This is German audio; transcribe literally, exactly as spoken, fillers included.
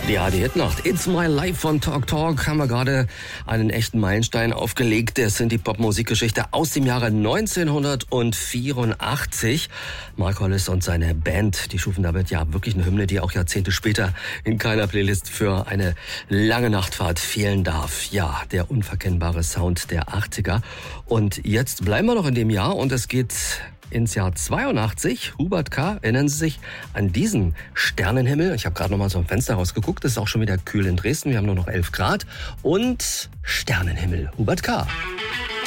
Ja, die Hitnacht. It's My Life von Talk Talk haben wir gerade einen echten Meilenstein aufgelegt. Der Synthie-Pop-Musikgeschichte aus dem Jahre neunzehnhundertvierundachtzig. Mark Hollis und seine Band, die schufen damit ja wirklich eine Hymne, die auch Jahrzehnte später in keiner Playlist für eine lange Nachtfahrt fehlen darf. Ja, der unverkennbare Sound der achtziger. Und jetzt bleiben wir noch in dem Jahr und es geht ins Jahr zweiundachtzig. Hubert K., erinnern Sie sich an diesen Sternenhimmel? Ich habe gerade noch mal so am Fenster rausgeguckt. Es ist auch schon wieder kühl in Dresden. Wir haben nur noch elf Grad. Und Sternenhimmel. Hubert K.